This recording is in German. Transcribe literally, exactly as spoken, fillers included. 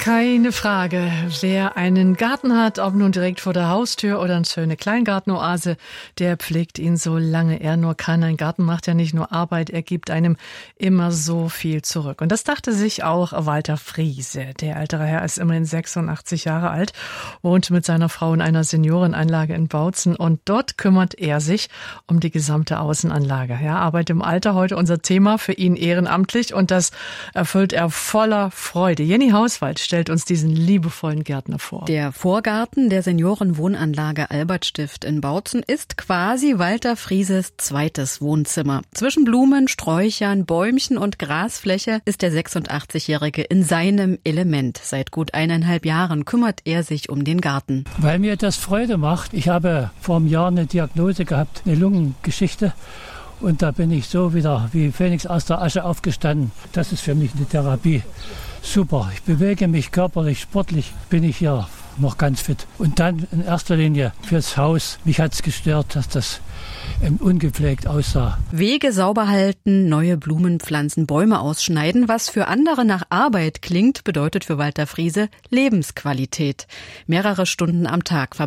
Keine Frage, wer einen Garten hat, ob nun direkt vor der Haustür oder eine schöne Kleingartenoase, der pflegt ihn, solange er nur kann. Ein Garten macht ja nicht nur Arbeit, er gibt einem immer so viel zurück. Und das dachte sich auch Walter Friese. Der ältere Herr ist immerhin sechsundachtzig Jahre alt, wohnt mit seiner Frau in einer Seniorenanlage in Bautzen und dort kümmert er sich um die gesamte Außenanlage. Ja, Arbeit im Alter, heute unser Thema, für ihn ehrenamtlich und das erfüllt er voller Freude. Jenny Hauswald stellt uns diesen liebevollen Gärtner vor. Der Vorgarten der Seniorenwohnanlage Albertstift in Bautzen ist quasi Walter Frieses zweites Wohnzimmer. Zwischen Blumen, Sträuchern, Bäumchen und Grasfläche ist der sechsundachtzigjährige in seinem Element. Seit gut eineinhalb Jahren kümmert er sich um den Garten. Weil mir das Freude macht. Ich habe vor einem Jahr eine Diagnose gehabt, eine Lungengeschichte. Und da bin ich so wieder wie Phönix aus der Asche aufgestanden. Das ist für mich eine Therapie. Super, ich bewege mich körperlich, sportlich bin ich hier noch ganz fit. Und dann in erster Linie fürs Haus. Mich hat es gestört, dass das ungepflegt aussah. Wege sauber halten, neue Blumen pflanzen, Bäume ausschneiden. Was für andere nach Arbeit klingt, bedeutet für Walter Friese Lebensqualität. Mehrere Stunden am Tag